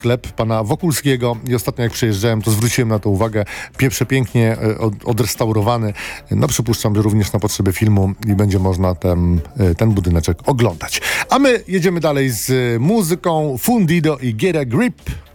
sklep pana Wokulskiego i ostatnio jak przyjeżdżałem, to zwróciłem na to uwagę. Przepięknie odrestaurowany. No przypuszczam, że również na potrzeby filmu i będzie można ten budyneczek oglądać. A my jedziemy dalej z muzyką Fundido i Get a Grip.